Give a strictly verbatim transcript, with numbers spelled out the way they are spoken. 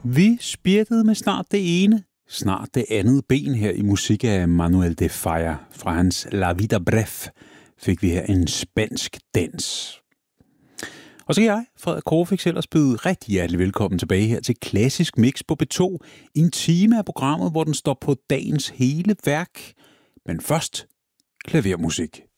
Vi spirtede med snart det ene, snart det andet ben her i musik af Manuel de Falla. Fra hans La Vida Bref fik vi her en spansk dans. Og så kan jeg, Frederik Korfix, ellers byde rigtig hjertelig velkommen tilbage her til Klassisk Mix på B to. En time af programmet, hvor den står på dagens hele værk. Men først klavermusik.